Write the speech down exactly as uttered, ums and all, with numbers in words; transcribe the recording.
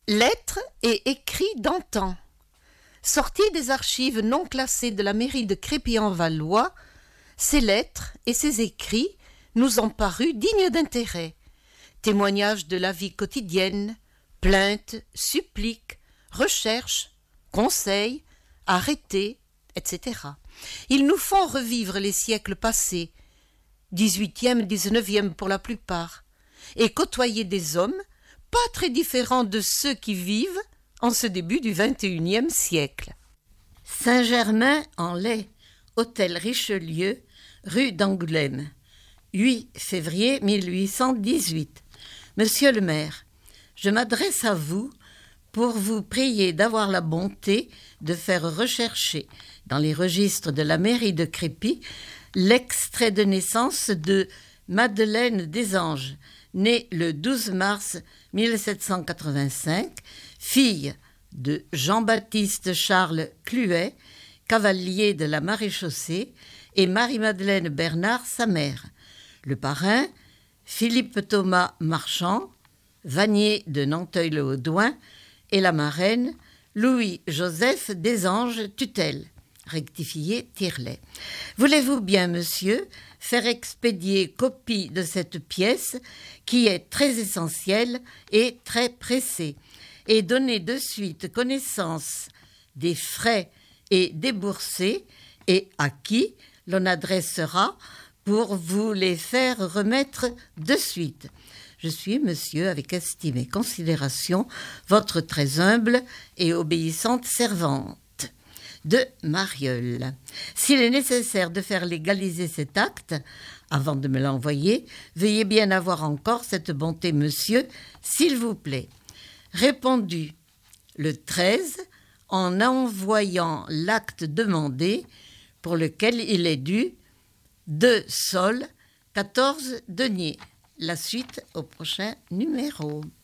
Lettres et écrits d'antan. Sortis des archives non classées de la mairie de Crépy-en-Valois, ces lettres et ces écrits nous ont paru dignes d'intérêt. Témoignages de la vie quotidienne, plaintes, suppliques, recherches, conseils, arrêtés, et cetera. Ils nous font revivre les siècles passés, dix-huitième, dix-neuvième pour la plupart, et côtoyer des hommes pas très différents de ceux qui vivent en ce début du vingt et unième siècle. Saint-Germain-en-Laye, hôtel Richelieu, rue d'Angoulême, huit février mille huit cent dix-huit. Monsieur le maire, je m'adresse à vous pour vous prier d'avoir la bonté de faire rechercher dans les registres de la mairie de Crépy l'extrait de naissance de Madeleine Desanges, née le douze mars mille sept cent quatre-vingt-cinq, fille de Jean-Baptiste Charles Cluet, cavalier de la maréchaussée, et Marie-Madeleine Bernard, sa mère. Le parrain, Philippe Thomas Marchand, vannier de Nanteuil-le-Haudouin, et la marraine, Louis-Joseph Desanges Tutelle, rectifié Tirlet. Voulez-vous bien, monsieur, faire expédier copie de cette pièce qui est très essentielle et très pressée, et donner de suite connaissance des frais et déboursés et à qui l'on adressera pour vous les faire remettre de suite. Je suis, monsieur, avec estime et considération, votre très humble et obéissante servante. De Marieul. S'il est nécessaire de faire légaliser cet acte, avant de me l'envoyer, veuillez bien avoir encore cette bonté, monsieur, s'il vous plaît. Répondu le treize, en envoyant l'acte demandé, pour lequel il est dû deux sols, quatorze deniers. La suite au prochain numéro.